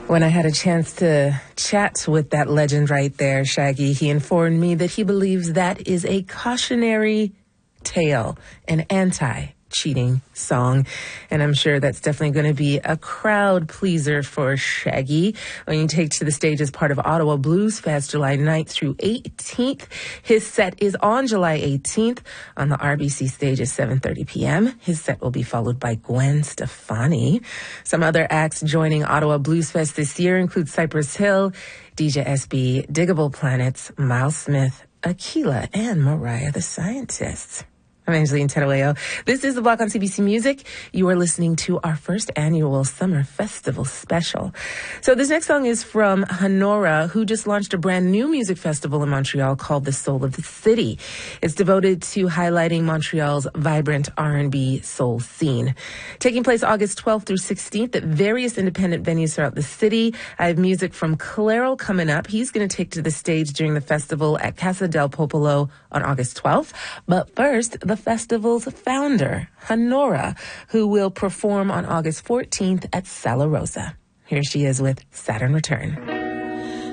When I had a chance to chat with that legend right there, Shaggy, he informed me that he believes that is a cautionary tale, an anti-cheating song. And I'm sure that's definitely going to be a crowd pleaser for Shaggy when you take to the stage as part of Ottawa Blues Fest July 9th through 18th. His set is on July 18th on the RBC stage at 7:30 p.m. His set will be followed by Gwen Stefani. Some other acts joining Ottawa Blues Fest this year include Cypress Hill, DJ SB, Diggable Planets, Miles Smith, Aquila, and Mariah the Scientist. I'm Angeline Terueo. This is The Block on CBC Music. You are listening to our first annual Summer Festival special. So this next song is from Honora, who just launched a brand new music festival in Montreal called The Soul of the City. It's devoted to highlighting Montreal's vibrant R&B soul scene. Taking place August 12th through 16th at various independent venues throughout the city. I have music from Clairol coming up. He's going to take to the stage during the festival at Casa del Popolo on August 12th. But first, the festival's founder, Honora, who will perform on August 14th at Sala Rosa. Here she is with Saturn Return.